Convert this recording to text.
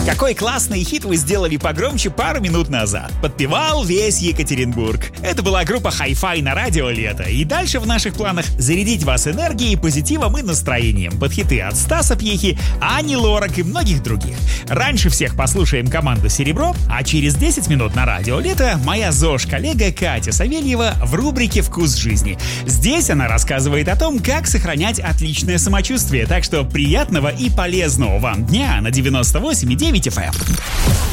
Какой классный хит вы сделали погромче пару минут назад. Подпевал весь Екатеринбург. Это была группа Hi-Fi на радио «Лето». И дальше в наших планах зарядить вас энергией, позитивом и настроением под хиты от Стаса Пьехи, Ани Лорак и многих других. Раньше всех послушаем команду «Серебро», а через 10 минут на радио «Лето» моя ЗОЖ-коллега Катя Савельева в рубрике «Вкус жизни». Здесь она рассказывает о том, как сохранять отличное самочувствие. Так что приятного и полезного вам дня на 98,9 FM.